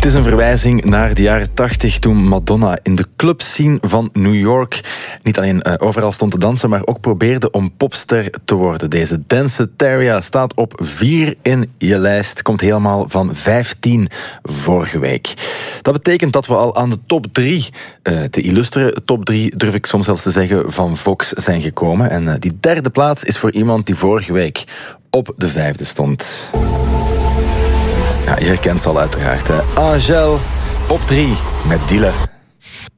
is een verwijzing naar de jaren 80 toen Madonna in de clubscene van New York niet alleen overal stond te dansen, maar ook probeerde om popster te worden. Deze Danceteria staat op 4 in je lijst. Komt helemaal van 15 vorige week. Dat betekent dat we al aan de top 3, de illustere top 3, durf ik soms zelfs te zeggen, van Vox zijn gekomen. En die derde plaats is voor iemand die vorige week op de 5e stond. Ja, je herkent ze al uiteraard. Angèle op 3 met Dile.